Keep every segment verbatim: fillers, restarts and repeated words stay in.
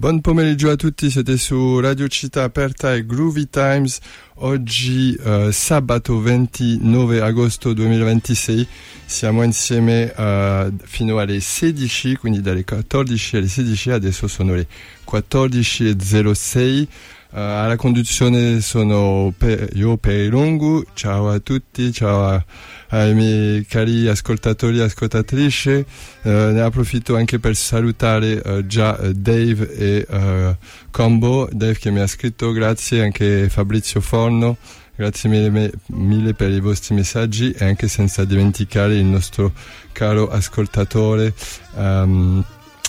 Buon pomeriggio a tutti, siete su Radio Città Aperta e Groovy Times. Oggi eh, sabato ventinove agosto duemilaventisei siamo insieme eh, fino alle sedici, quindi dalle quattordici alle sedici, adesso sono le quattordici e zero sei. Uh, alla conduzione sono pe- io Peri Longu. Ciao a tutti, ciao a, ai miei cari ascoltatori e ascoltatrici. Uh, ne approfitto anche per salutare uh, già uh, Dave e uh, Combo. Dave che mi ha scritto, grazie, anche Fabrizio Forno, grazie mille, mille per i vostri messaggi, e anche senza dimenticare il nostro caro ascoltatore um,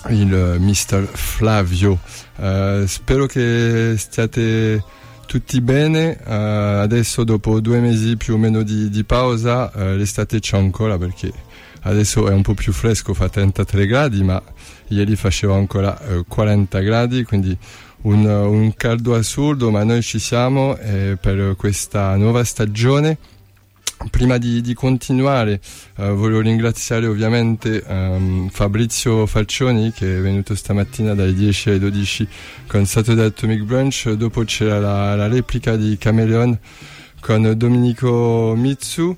il mister Flavio. Uh, spero che stiate tutti bene. Uh, adesso dopo due mesi più o meno di, di pausa, uh, l'estate c'è ancora, perché adesso è un po' più fresco, fa trentatré gradi, ma ieri faceva ancora uh, quaranta gradi, quindi un, un caldo assurdo, ma noi ci siamo eh, per questa nuova stagione. Prima di, di continuare uh, voglio ringraziare ovviamente um, Fabrizio Falcioni, che è venuto stamattina dalle dieci alle dodici con Saturday Atomic Brunch. Dopo c'era la, la replica di Chameleon con Domenico Mitsu,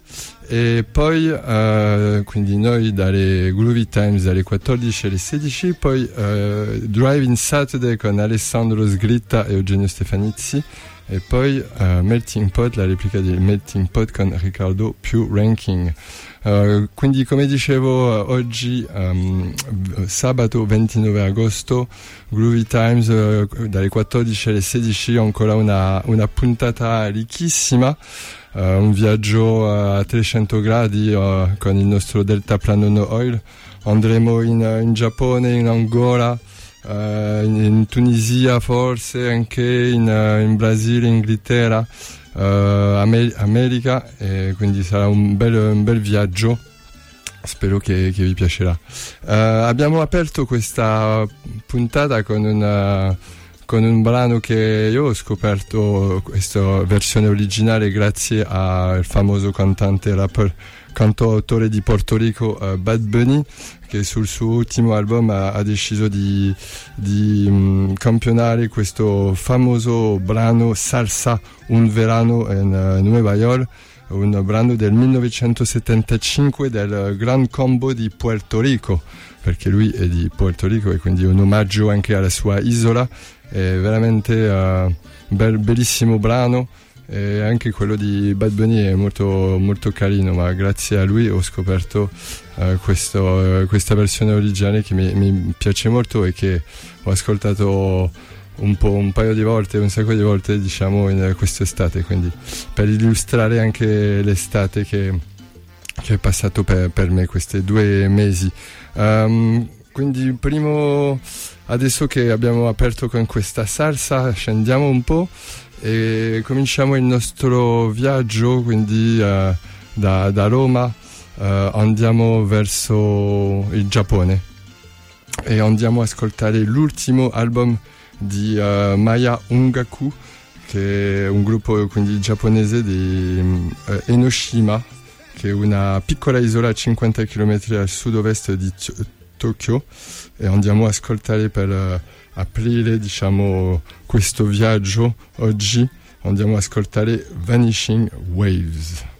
e poi uh, quindi noi dalle Groovy Times dalle quattordici alle sedici, poi uh, Drive in Saturday con Alessandro Sgritta e Eugenio Stefanizzi, e poi uh, Melting Pot, la replica di Melting Pot con Riccardo più Ranking. Uh, quindi, come dicevo, uh, oggi um, sabato ventinove agosto, Groovy Times uh, dalle quattordici alle sedici, ancora una, una puntata ricchissima, uh, un viaggio uh, a trecento gradi uh, con il nostro deltaplano No Oil. Andremo in, in Giappone, in Angola, Uh, in, in Tunisia, forse anche in, uh, in Brasile, Inghilterra, uh, Amer- America, e quindi sarà un bel, un bel viaggio. Spero che, che vi piacerà. Uh, abbiamo aperto questa puntata con una, con un brano che io ho scoperto, questa versione originale, grazie al famoso cantante rapper cantautore di Porto Rico, uh, Bad Bunny, che sul suo ultimo album ha, ha deciso di, di um, campionare questo famoso brano Salsa Un Verano in uh, Nueva York, un brano del millenovecentosettantacinque del Gran Combo di Puerto Rico, perché lui è di Puerto Rico e quindi un omaggio anche alla sua isola. È veramente uh, bel, bellissimo brano. E anche quello di Bad Bunny è molto, molto carino, ma grazie a lui ho scoperto uh, questo, uh, questa versione originale che mi, mi piace molto, e che ho ascoltato un po', un paio di volte, un sacco di volte, diciamo, in quest'estate, quindi per illustrare anche l'estate che, che è passato per, per me, questi due mesi. Um, quindi primo, adesso che abbiamo aperto con questa salsa, scendiamo un po' e cominciamo il nostro viaggio, quindi uh, da, da Roma uh, andiamo verso il Giappone e andiamo a ascoltare l'ultimo album di uh, Maya Ongaku, che è un gruppo quindi giapponese di uh, Enoshima, che è una piccola isola a cinquanta chilometri a sud-ovest di Tokyo, e andiamo a ascoltare per uh, aprire, diciamo, questo viaggio oggi. Andiamo ad ascoltare Vanishing Waves.